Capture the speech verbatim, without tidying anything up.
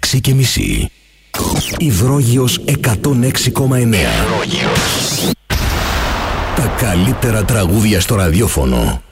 έξι και μισή. Υδρόγειος εκατόν έξι κόμμα εννέα. Τα καλύτερα τραγούδια στο ραδιόφωνο.